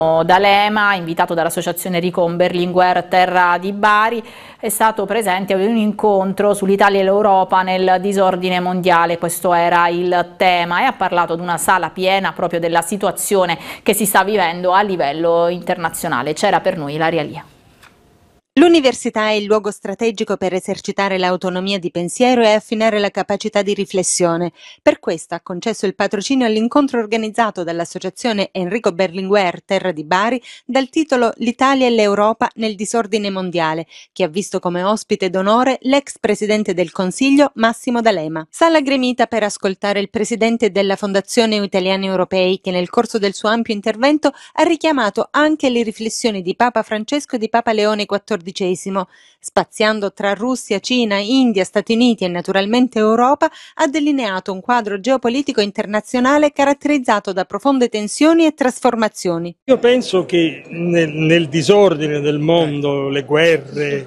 D'Alema, invitato dall'associazione Recon Berlinguer Terra di Bari, è stato presente ad un incontro sull'Italia e l'Europa nel disordine mondiale. Questo era il tema, e ha parlato di una sala piena proprio della situazione che si sta vivendo a livello internazionale. C'era per noi Ilaria Lia. L'università è il luogo strategico per esercitare l'autonomia di pensiero e affinare la capacità di riflessione. Per questo ha concesso il patrocinio all'incontro organizzato dall'associazione Enrico Berlinguer Terra di Bari dal titolo L'Italia e l'Europa nel disordine mondiale, che ha visto come ospite d'onore l'ex presidente del Consiglio Massimo D'Alema. Sala gremita per ascoltare il presidente della Fondazione Italiani Europei, che nel corso del suo ampio intervento ha richiamato anche le riflessioni di Papa Francesco e di Papa Leone XIV, spaziando tra Russia, Cina, India, Stati Uniti e naturalmente Europa, ha delineato un quadro geopolitico internazionale caratterizzato da profonde tensioni e trasformazioni. Io penso che nel disordine del mondo, le guerre,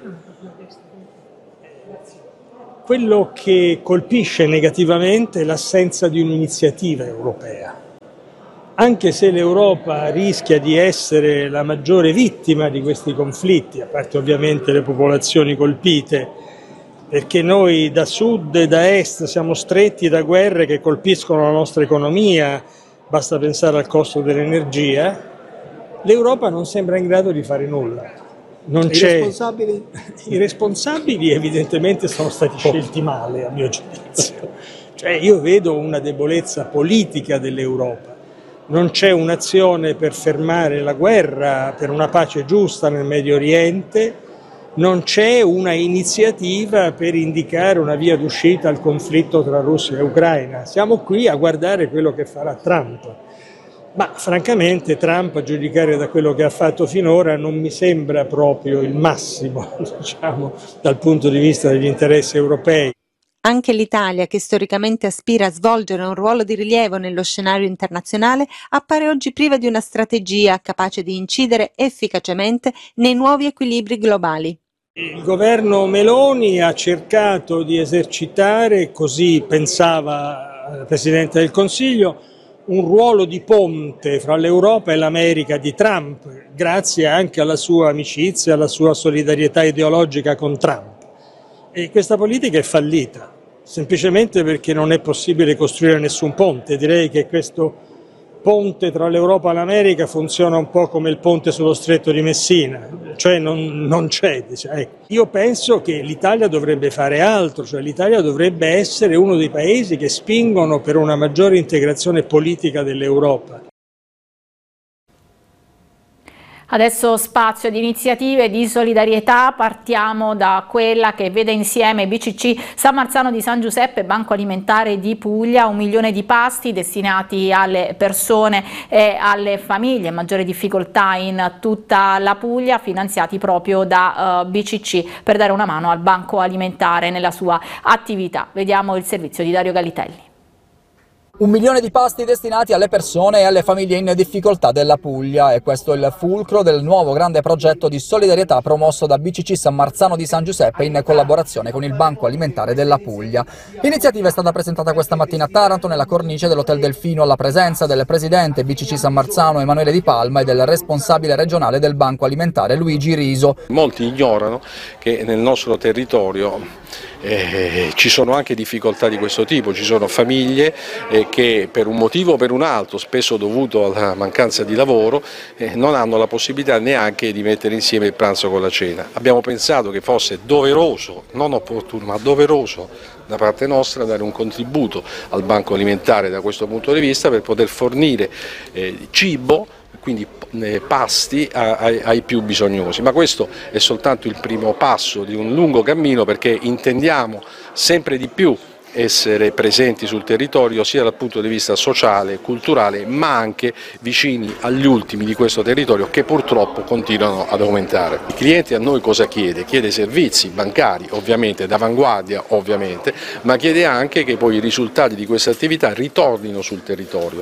quello che colpisce negativamente è l'assenza di un'iniziativa europea. Anche se l'Europa rischia di essere la maggiore vittima di questi conflitti, a parte ovviamente le popolazioni colpite, perché noi da sud e da est siamo stretti da guerre che colpiscono la nostra economia, basta pensare al costo dell'energia, l'Europa non sembra in grado di fare nulla. Non c'è... responsabili? I responsabili evidentemente sono stati scelti male, a mio giudizio. Cioè io vedo una debolezza politica dell'Europa. Non c'è un'azione per fermare la guerra, per una pace giusta nel Medio Oriente, non c'è una iniziativa per indicare una via d'uscita al conflitto tra Russia e Ucraina. Siamo qui a guardare quello che farà Trump. Ma francamente Trump, a giudicare da quello che ha fatto finora, non mi sembra proprio il massimo, diciamo, dal punto di vista degli interessi europei. Anche l'Italia, che storicamente aspira a svolgere un ruolo di rilievo nello scenario internazionale, appare oggi priva di una strategia capace di incidere efficacemente nei nuovi equilibri globali. Il governo Meloni ha cercato di esercitare, così pensava il Presidente del Consiglio, un ruolo di ponte fra l'Europa e l'America di Trump, grazie anche alla sua amicizia, alla sua solidarietà ideologica con Trump. E questa politica è fallita, semplicemente perché non è possibile costruire nessun ponte. Direi che questo ponte tra l'Europa e l'America funziona un po' come il ponte sullo stretto di Messina, cioè non c'è. Ecco. Io penso che l'Italia dovrebbe fare altro, cioè l'Italia dovrebbe essere uno dei paesi che spingono per una maggiore integrazione politica dell'Europa. Adesso spazio ad iniziative di solidarietà, partiamo da quella che vede insieme BCC San Marzano di San Giuseppe e Banco Alimentare di Puglia, 1 milione di pasti destinati alle persone e alle famiglie in maggiore difficoltà in tutta la Puglia, finanziati proprio da BCC per dare una mano al Banco Alimentare nella sua attività. Vediamo il servizio di Dario Galitelli. 1 milione di pasti destinati alle persone e alle famiglie in difficoltà della Puglia, e questo è il fulcro del nuovo grande progetto di solidarietà promosso da BCC San Marzano di San Giuseppe in collaborazione con il Banco Alimentare della Puglia. L'iniziativa è stata presentata questa mattina a Taranto nella cornice dell'Hotel Delfino alla presenza del presidente BCC San Marzano Emanuele Di Palma e del responsabile regionale del Banco Alimentare Luigi Riso. Molti ignorano che nel nostro territorio ci sono anche difficoltà di questo tipo, ci sono famiglie che per un motivo o per un altro, spesso dovuto alla mancanza di lavoro, non hanno la possibilità neanche di mettere insieme il pranzo con la cena. Abbiamo pensato che fosse doveroso, non opportuno, ma doveroso da parte nostra dare un contributo al Banco Alimentare da questo punto di vista per poter fornire cibo, quindi pasti ai più bisognosi, ma questo è soltanto il primo passo di un lungo cammino, perché intendiamo sempre di più essere presenti sul territorio sia dal punto di vista sociale, culturale, ma anche vicini agli ultimi di questo territorio che purtroppo continuano ad aumentare. Il cliente a noi cosa chiede? Chiede servizi bancari, ovviamente, d'avanguardia, ovviamente, ma chiede anche che poi i risultati di questa attività ritornino sul territorio.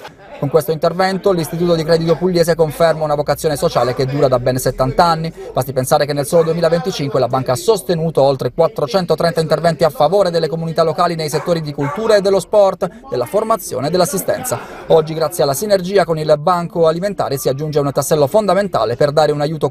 Con questo intervento l'Istituto di Credito Pugliese conferma una vocazione sociale che dura da ben 70 anni. Basti pensare che nel solo 2025 la banca ha sostenuto oltre 430 interventi a favore delle comunità locali nei settori di cultura e dello sport, della formazione e dell'assistenza. Oggi, grazie alla sinergia con il Banco Alimentare, si aggiunge un tassello fondamentale per dare un aiuto